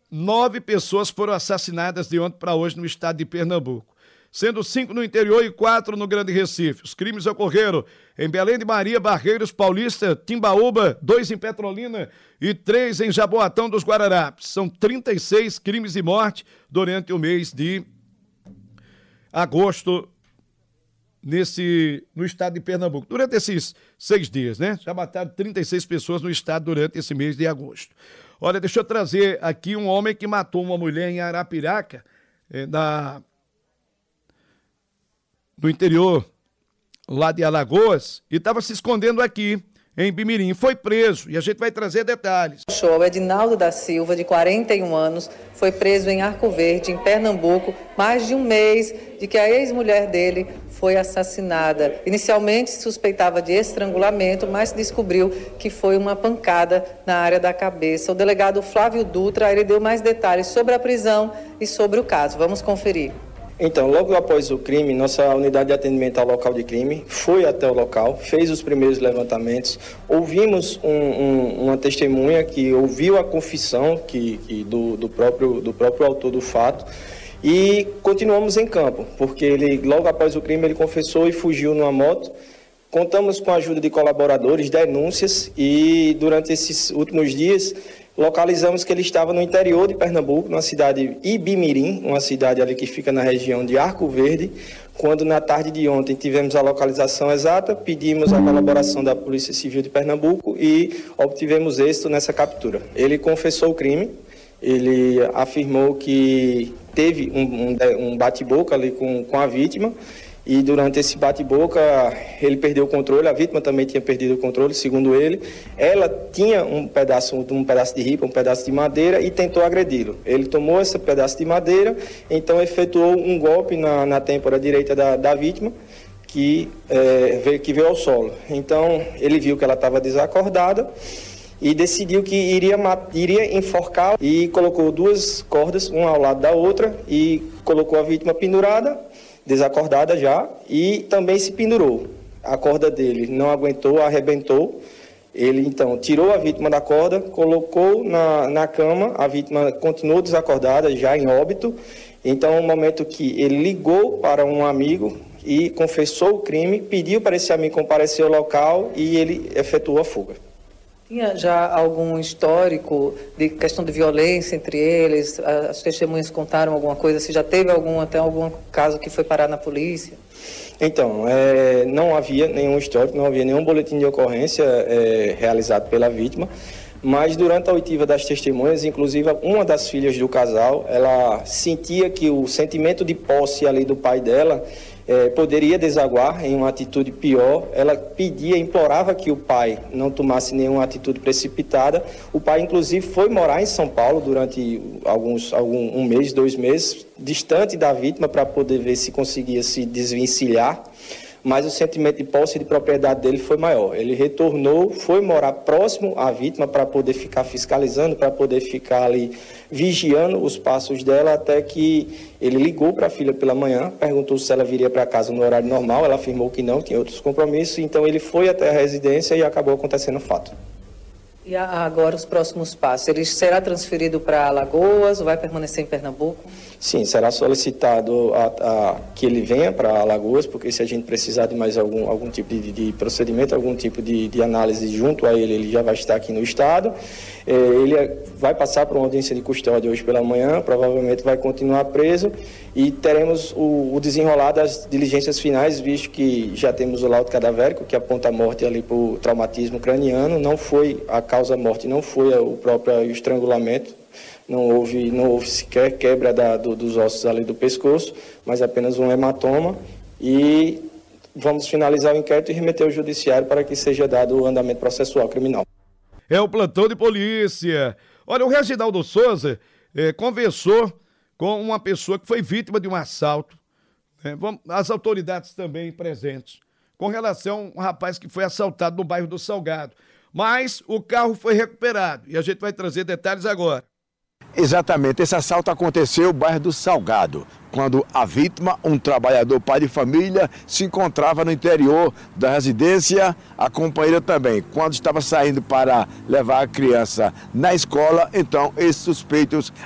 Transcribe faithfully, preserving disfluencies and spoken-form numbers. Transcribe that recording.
nove pessoas foram assassinadas de ontem para hoje no estado de Pernambuco, sendo cinco no interior e quatro no Grande Recife. Os crimes ocorreram em Belém de Maria, Barreiros, Paulista, Timbaúba, dois em Petrolina e três em Jaboatão dos Guararapes. São trinta e seis crimes de morte durante o mês de agosto nesse, no estado de Pernambuco. Durante esses seis dias, né? Já mataram trinta e seis pessoas no estado durante esse mês de agosto. Olha, deixa eu trazer aqui um homem que matou uma mulher em Arapiraca, eh, na... no interior lá de Alagoas, e estava se escondendo aqui em Bimirim. Foi preso e a gente vai trazer detalhes. O Edinaldo da Silva, de quarenta e um anos, foi preso em Arco Verde, em Pernambuco, mais de um mês de que a ex-mulher dele foi assassinada. Inicialmente se suspeitava de estrangulamento, mas descobriu que foi uma pancada na área da cabeça. O delegado Flávio Dutra, ele deu mais detalhes sobre a prisão e sobre o caso. Vamos conferir. Então, logo após o crime, nossa unidade de atendimento ao local de crime foi até o local, fez os primeiros levantamentos, ouvimos um, um, uma testemunha que ouviu a confissão que, que do, do, próprio, do próprio autor do fato e continuamos em campo, porque ele, logo após o crime, ele confessou e fugiu numa moto. Contamos com a ajuda de colaboradores, denúncias e durante esses últimos dias localizamos que ele estava no interior de Pernambuco, na cidade de Ibimirim, uma cidade ali que fica na região de Arco Verde, quando na tarde de ontem tivemos a localização exata, pedimos a colaboração da Polícia Civil de Pernambuco e obtivemos êxito nessa captura. Ele confessou o crime, ele afirmou que teve um, um, um bate-boca ali com, com a vítima, e durante esse bate-boca ele perdeu o controle, a vítima também tinha perdido o controle, segundo ele. Ela tinha um pedaço, um pedaço de ripa, um pedaço de madeira e tentou agredi-lo. Ele tomou esse pedaço de madeira, então efetuou um golpe na, na têmpora direita da, da vítima, que, é, veio, que veio ao solo. Então ele viu que ela estava desacordada e decidiu que iria, iria enforcar e colocou duas cordas, uma ao lado da outra, e colocou a vítima pendurada, desacordada já, e também se pendurou. A corda dele não aguentou, arrebentou. Ele, então, tirou a vítima da corda, colocou na, na cama, a vítima continuou desacordada, já em óbito. Então, no momento que ele ligou para um amigo e confessou o crime, pediu para esse amigo comparecer ao local e ele efetuou a fuga. Tinha já algum histórico de questão de violência entre eles? As testemunhas contaram alguma coisa? Se já teve algum, até algum caso que foi parar na polícia? Então, é, não havia nenhum histórico, não havia nenhum boletim de ocorrência é, realizado pela vítima, mas durante a oitiva das testemunhas, inclusive uma das filhas do casal, ela sentia que o sentimento de posse ali do pai dela É, poderia desaguar em uma atitude pior. Ela pedia, implorava que o pai não tomasse nenhuma atitude precipitada. O pai, inclusive, foi morar em São Paulo durante alguns, algum, um mês, dois meses, distante da vítima, para poder ver se conseguia se desvencilhar. Mas o sentimento de posse de propriedade dele foi maior. Ele retornou, foi morar próximo à vítima para poder ficar fiscalizando, para poder ficar ali vigiando os passos dela, até que ele ligou para a filha pela manhã, perguntou se ela viria para casa no horário normal, ela afirmou que não, tinha outros compromissos, então ele foi até a residência e acabou acontecendo o fato. E agora os próximos passos? Ele será transferido para Alagoas ou vai permanecer em Pernambuco? Sim, será solicitado a, a, que ele venha para Alagoas, porque se a gente precisar de mais algum, algum tipo de, de procedimento, algum tipo de, de análise junto a ele, ele já vai estar aqui no estado. É, ele vai passar por uma audiência de custódia hoje pela manhã, provavelmente vai continuar preso e teremos o, o desenrolar das diligências finais, visto que já temos o laudo cadavérico, que aponta a morte ali por traumatismo craniano. Não foi a causa-morte, não foi o próprio estrangulamento. Não houve, não houve sequer quebra da, do, dos ossos ali do pescoço, mas apenas um hematoma. E vamos finalizar o inquérito e remeter ao judiciário para que seja dado o andamento processual criminal. É o plantão de polícia. Olha, o Reginaldo Souza eh, conversou com uma pessoa que foi vítima de um assalto. Né? Vamos, as autoridades também presentes. Com relação a um rapaz que foi assaltado no bairro do Salgado. Mas o carro foi recuperado. E a gente vai trazer detalhes agora. Exatamente, esse assalto aconteceu no bairro do Salgado, quando a vítima, um trabalhador pai de família, se encontrava no interior da residência, a companheira também. Quando estava saindo para levar a criança na escola, então esses suspeitos